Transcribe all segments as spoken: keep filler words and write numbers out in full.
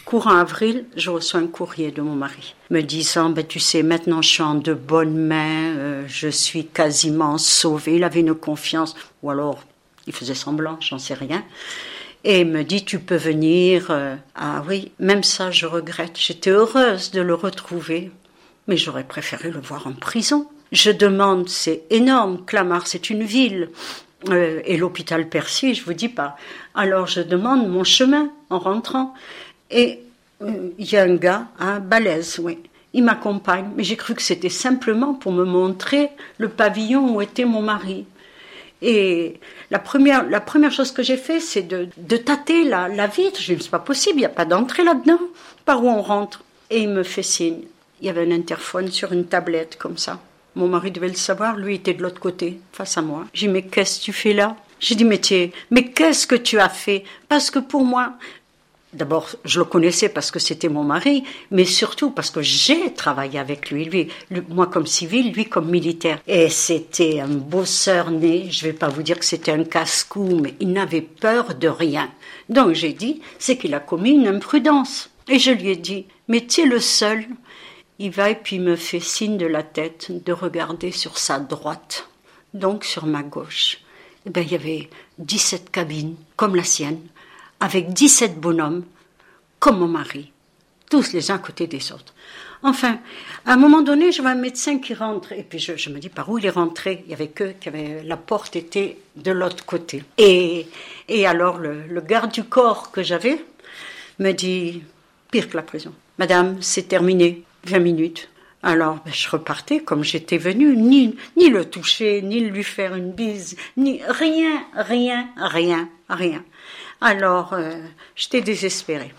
Courant avril, je reçois un courrier de mon mari me disant ben, « Tu sais, maintenant je suis en de bonnes mains, euh, je suis quasiment sauvée. » Il avait une confiance, ou alors il faisait semblant, j'en sais rien. Et il me dit « Tu peux venir. Euh, » Ah oui, même ça je regrette. J'étais heureuse de le retrouver, mais j'aurais préféré le voir en prison. Je demande, c'est énorme, Clamart, c'est une ville. Euh, et l'hôpital Percy, je vous dis pas. Alors je demande mon chemin en rentrant. Et il euh, y a un gars, un balèze, oui, il m'accompagne. Mais j'ai cru que c'était simplement pour me montrer le pavillon où était mon mari. Et la première, la première chose que j'ai fait, c'est de, de tâter la, la vitre. Je dis, c'est pas possible, il n'y a pas d'entrée là-dedans. Par où on rentre? Et il me fait signe. Il y avait un interphone sur une tablette, comme ça. Mon mari devait le savoir, lui était de l'autre côté, face à moi. J'ai dit, mais qu'est-ce que tu fais là? J'ai dit, mais, mais qu'est-ce que tu as fait? Parce que pour moi... D'abord, je le connaissais parce que c'était mon mari, mais surtout parce que j'ai travaillé avec lui, lui, lui moi comme civil, lui comme militaire. Et c'était un bosseur né, je ne vais pas vous dire que c'était un casse-cou, mais il n'avait peur de rien. Donc j'ai dit, c'est qu'il a commis une imprudence. Et je lui ai dit, mais tu es le seul. Il va et puis il me fait signe de la tête de regarder sur sa droite, donc sur ma gauche. Et bien, il y avait dix-sept cabines, comme la sienne, avec dix-sept bonhommes, comme mon mari, tous les uns à côté des autres. Enfin, à un moment donné, je vois un médecin qui rentre, et puis je, je me dis par où il est rentré. Il y avait que, qui avait, la porte était de l'autre côté. Et, et alors, le, le garde du corps que j'avais me dit, pire que la prison. Madame, c'est terminé, vingt minutes. Alors, ben, je repartais comme j'étais venue, ni, ni le toucher, ni lui faire une bise, ni rien, rien, rien, rien. Alors, euh, j'étais désespérée.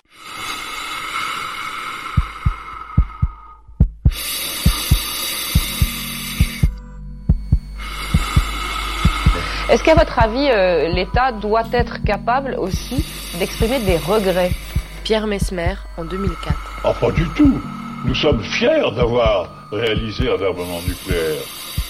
Est-ce qu'à votre avis, euh, l'État doit être capable aussi d'exprimer des regrets? Pierre Messmer, en deux mille quatre. Ah, pas du tout. Nous sommes fiers d'avoir réalisé un armement nucléaire.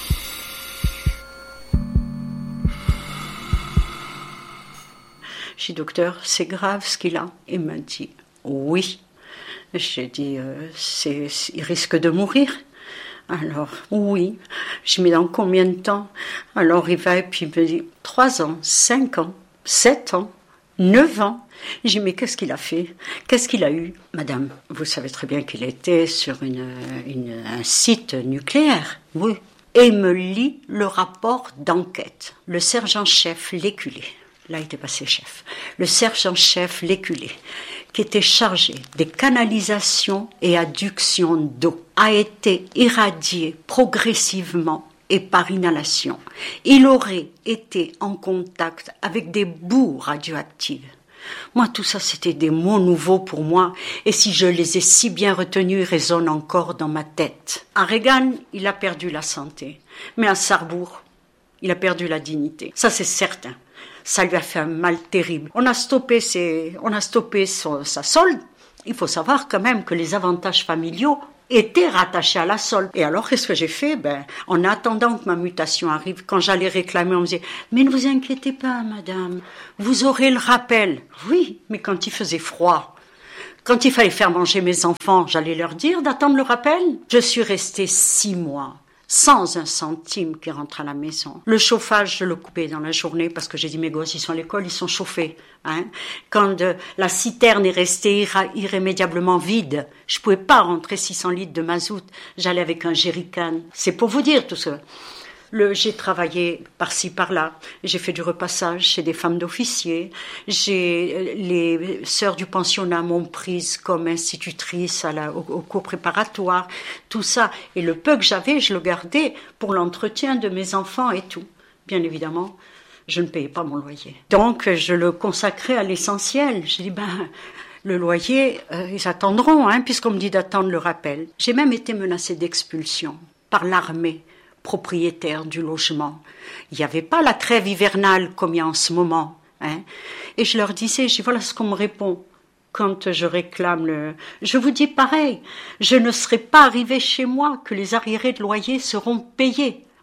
J'ai dit, docteur, c'est grave ce qu'il a. Il m'a dit, oui. J'ai dit, euh, c'est, il risque de mourir. Alors, oui. Je dis, mais dans combien de temps? Alors, il va et puis il me dit, trois ans, cinq ans, sept ans, neuf ans. J'ai dit, mais qu'est-ce qu'il a fait? Qu'est-ce qu'il a eu? Madame, vous savez très bien qu'il était sur une, une, un site nucléaire. Oui. Et il me lit le rapport d'enquête. Le sergent-chef Léculé. Là, il était passé chef. Le sergent-chef Léculé, qui était chargé des canalisations et adductions d'eau, a été irradié progressivement et par inhalation. Il aurait été en contact avec des boues radioactives. Moi, tout ça, c'était des mots nouveaux pour moi, et si je les ai si bien retenus, ils résonnent encore dans ma tête. À Reagan, il a perdu la santé, mais à Sarrebourg, il a perdu la dignité. Ça, c'est certain. Ça lui a fait un mal terrible. On a stoppé, ses, on a stoppé son, sa solde. Il faut savoir quand même que les avantages familiaux étaient rattachés à la solde. Et alors, qu'est-ce que j'ai fait? Ben, en attendant que ma mutation arrive, quand j'allais réclamer, on me disait « Mais ne vous inquiétez pas, madame, vous aurez le rappel. » Oui, mais quand il faisait froid, quand il fallait faire manger mes enfants, j'allais leur dire d'attendre le rappel. Je suis restée six mois. Sans un centime qui rentre à la maison. Le chauffage, je le coupais dans la journée parce que j'ai dit, mes gosses, ils sont à l'école, ils sont chauffés. Hein. Quand euh, la citerne est restée irra- irrémédiablement vide, je pouvais pas rentrer six cents litres de mazout. J'allais avec un jerrycan. C'est pour vous dire tout ça. Le, j'ai travaillé par-ci, par-là. J'ai fait du repassage chez des femmes d'officiers. J'ai, les sœurs du pensionnat m'ont prise comme institutrice à la, au, au cours préparatoire. Tout ça. Et le peu que j'avais, je le gardais pour l'entretien de mes enfants et tout. Bien évidemment, je ne payais pas mon loyer. Donc, je le consacrais à l'essentiel. J'ai dit, ben, le loyer, euh, ils attendront, hein, puisqu'on me dit d'attendre le rappel. J'ai même été menacée d'expulsion par l'armée propriétaire du logement. Il n'y avait pas la trêve hivernale comme il y a en ce moment. Hein. Et je leur disais, je dis, voilà ce qu'on me répond quand je réclame le... Je vous dis pareil, je ne serai pas arrivée chez moi que les arriérés de loyer seront payés.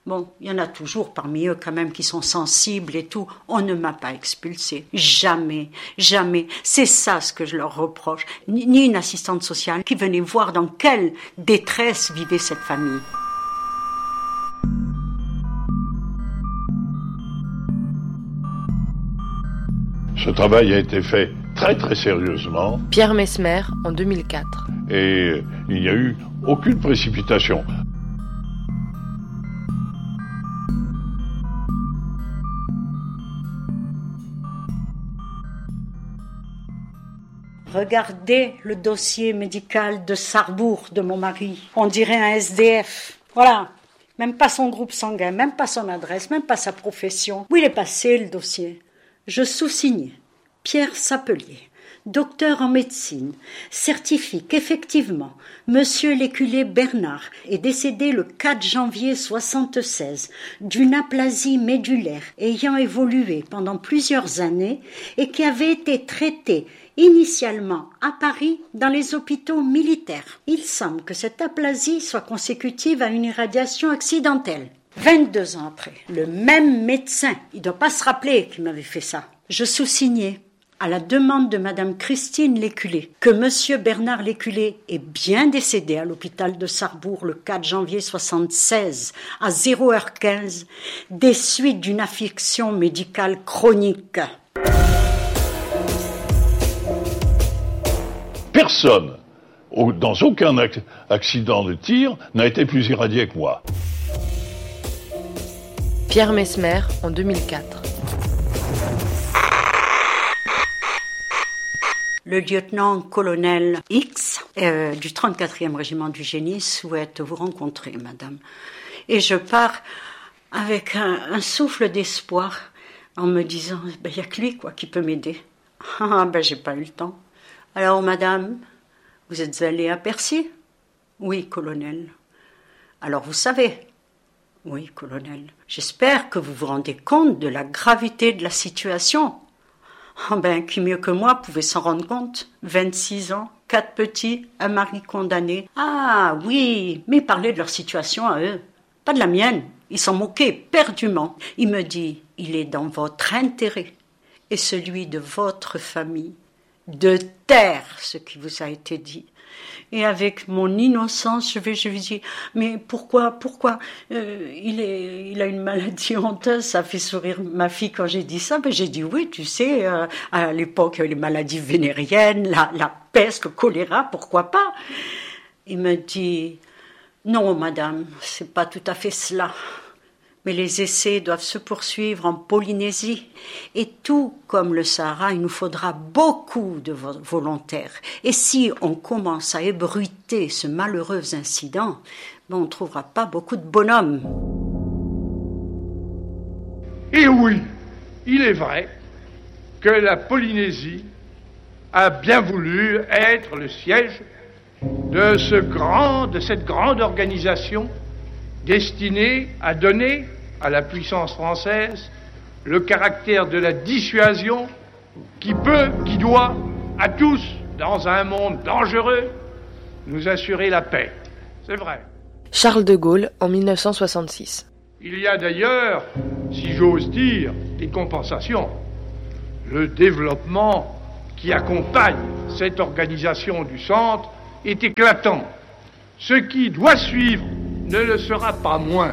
Bon, il y en a toujours parmi eux quand même qui sont sensibles et tout. On ne m'a pas expulsée. Jamais, jamais. C'est ça ce que je leur reproche. Ni une assistante sociale qui venait voir dans quelle détresse vivait cette famille. Ce travail a été fait très très sérieusement. Pierre Messmer en deux mille quatre. Et il n'y a eu aucune précipitation. Regardez le dossier médical de Sarrebourg, de mon mari. On dirait un S D F. Voilà. Même pas son groupe sanguin, même pas son adresse, même pas sa profession. Où il est passé, le dossier? Je sous-signais. Pierre Sapelier, docteur en médecine, certifie qu'effectivement, Monsieur Léculé Bernard est décédé le quatre janvier soixante-seize d'une aplasie médulaire ayant évolué pendant plusieurs années et qui avait été traitée initialement à Paris dans les hôpitaux militaires. Il semble que cette aplasie soit consécutive à une irradiation accidentelle. vingt-deux ans après, le même médecin, il ne doit pas se rappeler qu'il m'avait fait ça. Je sous-signais, à la demande de Madame Christine Léculé, que Monsieur Bernard Léculé est bien décédé à l'hôpital de Sarrebourg le quatre janvier soixante-seize à zéro heure quinze des suites d'une affection médicale chronique. Personne, dans aucun accident de tir, n'a été plus irradié que moi. Pierre Messmer en deux mille quatre. Le lieutenant-colonel X euh, du trente-quatrième régiment du génie souhaite vous rencontrer, madame. Et je pars avec un, un souffle d'espoir en me disant, ben, y a que lui quoi, qui peut m'aider. Ah, ben j'ai pas eu le temps. Alors, madame, vous êtes allée à Percy? Oui, colonel. Alors, vous savez? Oui, colonel. J'espère que vous vous rendez compte de la gravité de la situation. Ah ben, qui mieux que moi pouvait s'en rendre compte? vingt-six ans, quatre petits, un mari condamné. Ah oui, mais parlez de leur situation à eux, pas de la mienne. Ils s'en moquaient éperdument. Il me dit, il est dans votre intérêt et celui de votre famille de taire ce qui vous a été dit. Et avec mon innocence, je vais, je lui dis, mais pourquoi, pourquoi euh, il, est, il a une maladie honteuse, ça fait sourire ma fille quand j'ai dit ça. Ben, j'ai dit, oui, tu sais, euh, à l'époque, les maladies vénériennes, la, la peste, le choléra, pourquoi pas? Il me dit, non, madame, c'est pas tout à fait cela. Mais les essais doivent se poursuivre en Polynésie. Et tout comme le Sahara, il nous faudra beaucoup de volontaires. Et si on commence à ébruiter ce malheureux incident, ben on ne trouvera pas beaucoup de bonhommes. Et oui, il est vrai que la Polynésie a bien voulu être le siège de, ce grand, de cette grande organisation destinée à donner à la puissance française le caractère de la dissuasion qui peut, qui doit, à tous, dans un monde dangereux, nous assurer la paix. C'est vrai. Charles de Gaulle en mille neuf cent soixante-six. Il y a d'ailleurs, si j'ose dire, des compensations. Le développement qui accompagne cette organisation du centre est éclatant. Ce qui doit suivre ne le sera pas moins.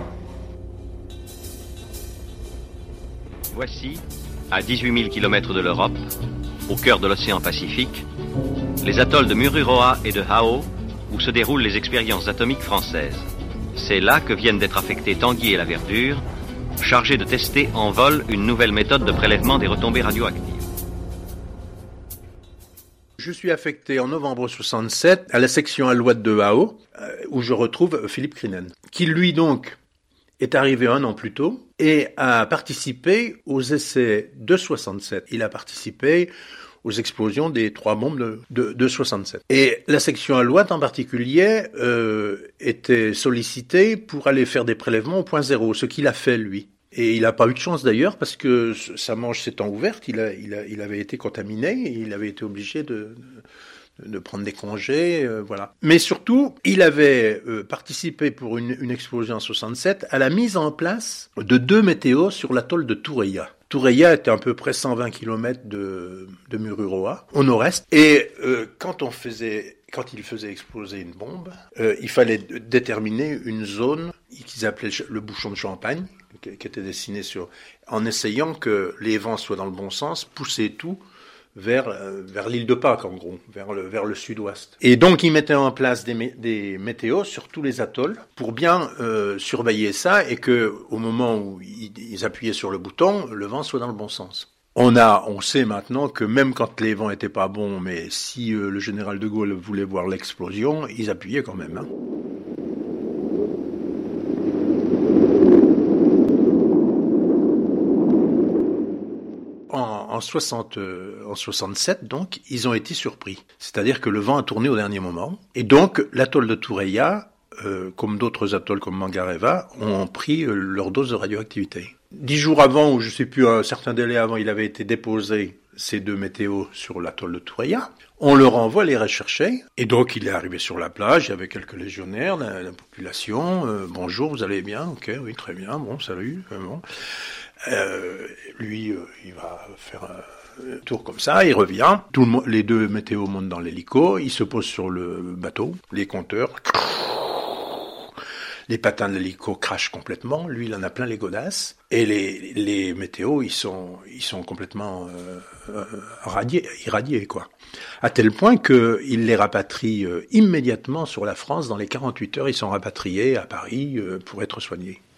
Voici, à dix-huit mille kilomètres de l'Europe, au cœur de l'océan Pacifique, les atolls de Mururoa et de Hao, où se déroulent les expériences atomiques françaises. C'est là que viennent d'être affectés Tanguy et la Verdure, chargés de tester en vol une nouvelle méthode de prélèvement des retombées radioactives. Je suis affecté en novembre soixante-sept à la section Alouette de Hao, où je retrouve Philippe Crinen, qui lui donc est arrivé un an plus tôt et a participé aux essais de soixante-sept. Il a participé aux explosions des trois bombes de, de, de soixante-sept. Et la section Alouette en particulier euh, était sollicitée pour aller faire des prélèvements au point zéro, ce qu'il a fait lui. Et il n'a pas eu de chance d'ailleurs parce que sa manche s'étant ouverte, il, a, il, a, il avait été contaminé et il avait été obligé de, de prendre des congés, euh, voilà. Mais surtout, il avait euh, participé pour une, une explosion en soixante-sept à la mise en place de deux météos sur l'atoll de Tureia. Tureia était à peu près cent vingt kilomètres de, de Mururoa, au nord-est. Et euh, quand on faisait, quand il faisait exploser une bombe, euh, il fallait d- déterminer une zone qu'ils appelaient le bouchon de Champagne, qui, qui était dessiné sur, en essayant que les vents soient dans le bon sens, pousser tout vers euh, vers l'île de Pâques, en gros, vers le vers le sud-ouest. Et donc ils mettaient en place des mé- des météos sur tous les atolls pour bien euh, surveiller ça et que au moment où ils, ils appuyaient sur le bouton, le vent soit dans le bon sens. On a on sait maintenant que même quand les vents étaient pas bons, mais si euh, le général de Gaulle voulait voir l'explosion, ils appuyaient quand même, hein. En, soixante, euh, en soixante-sept, donc, ils ont été surpris. C'est-à-dire que le vent a tourné au dernier moment. Et donc, l'atoll de Tureia, euh, comme d'autres atolls comme Mangareva, ont pris euh, leur dose de radioactivité. Dix jours avant, ou je sais plus, un certain délai avant, il avait été déposé ces deux météos sur l'atoll de Tureia. On leur envoie les rechercher. Et donc, il est arrivé sur la plage, il y avait quelques légionnaires de la, la population. Euh, bonjour, vous allez bien? Ok, oui, très bien. Bon, salut. Euh, bon. Euh, lui, euh, il va faire un tour comme ça, il revient. Tout le mo- les deux météos montent dans l'hélico, ils se posent sur le bateau, les compteurs. Les patins de l'hélico crachent complètement, lui il en a plein les godasses. Et les, les météos, ils sont, ils sont complètement euh, euh, radiés, irradiés, quoi. À tel point qu'il les rapatrie euh, immédiatement sur la France. Dans les quarante-huit heures, ils sont rapatriés à Paris euh, pour être soignés.